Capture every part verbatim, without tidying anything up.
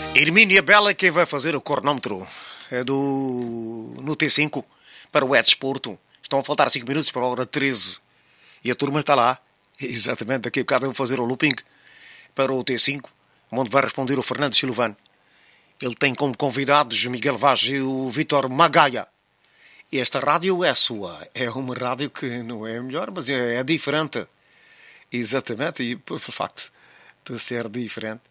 Hermínio Abel é quem vai fazer o cronómetro é do no T cinco para o E-Desporto. Estão a faltar cinco minutos para a hora treze. E a turma está lá. Exatamente, daqui a bocado eu vou fazer o looping para o T cinco, onde vai responder o Fernando Silvano. Ele tem como convidados o Miguel Vaz e o Vítor Magaia. Esta rádio é sua. É uma rádio que não é melhor, mas é, é diferente. Exatamente, e por facto de ser diferente.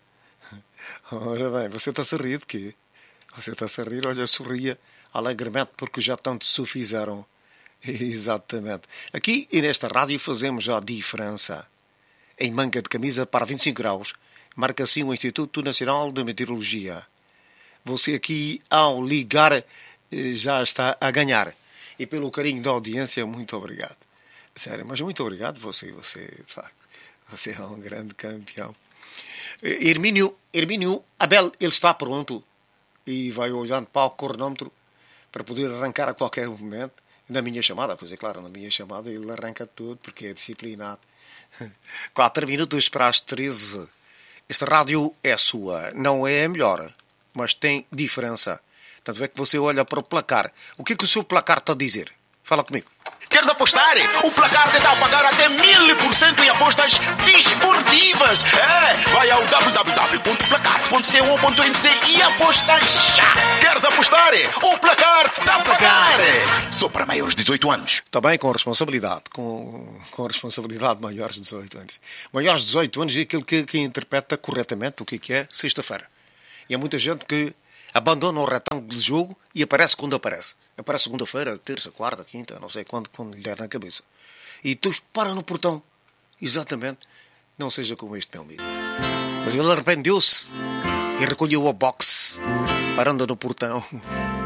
Ora bem, você está a rir de quê? Você está a rir, olha, sorria alegremente porque já tanto se fizeram. Exatamente. Aqui e nesta rádio fazemos a diferença. Em manga de camisa para vinte e cinco graus, marca assim o Instituto Nacional de Meteorologia. Você aqui, ao ligar, já está a ganhar. E pelo carinho da audiência, muito obrigado. Sério, mas muito obrigado você, você, de facto, você é um grande campeão. Hermínio, Hermínio Abel, ele está pronto e vai olhando para o cronómetro para poder arrancar a qualquer momento. Na minha chamada, pois é claro, na minha chamada ele arranca tudo porque é disciplinado. Quatro minutos para as treze. Esta rádio é sua, não é a melhor, mas tem diferença. Tanto é que você olha para o placar. O que é que o seu placar está a dizer? Fala comigo. Queres apostar? O placar te está a pagar até mil por cento em apostas desportivas. É, vai ao w w w ponto placar ponto co ponto n c e aposta já. Queres apostar? O placar te está a pagar. Só para maiores de dezoito anos. Também com responsabilidade. Com, com responsabilidade maiores de dezoito anos. Maiores de dezoito anos é aquele que, que interpreta corretamente o que é sexta-feira. E há muita gente que abandona o retângulo de jogo e aparece quando aparece. Aparece segunda-feira, terça, quarta, quinta, não sei quando, quando lhe der na cabeça. E tu para no portão. Exatamente. Não seja como este meu amigo. Mas ele arrependeu-se e recolheu a box, parando no portão.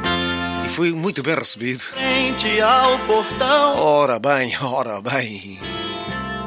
E foi muito bem recebido. Frente ao portão. Ora bem, ora bem.